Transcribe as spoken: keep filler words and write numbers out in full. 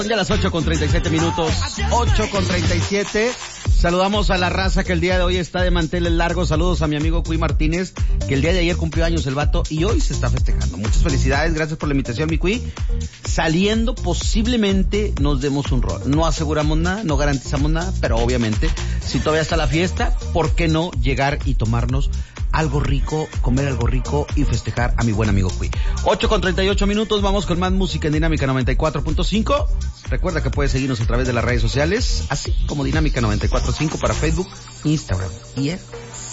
Ya a las ocho con treinta y siete minutos, ocho con treinta y siete. Saludamos a la raza que el día de hoy está de manteles largos. Saludos a mi amigo Cuy Martínez, que el día de ayer cumplió años el vato y hoy se está festejando. Muchas felicidades, gracias por la invitación, mi Cuy. Saliendo posiblemente nos demos un rol. No aseguramos nada, no garantizamos nada, pero obviamente, si todavía está la fiesta, ¿por qué no llegar y tomarnos algo rico, comer algo rico y festejar a mi buen amigo Cuy? ocho con treinta y ocho minutos, vamos con más música en Dinámica noventa y cuatro punto cinco. Recuerda que puedes seguirnos a través de las redes sociales, así como Dinámica noventa y cuatro punto cinco para Facebook, Instagram y X.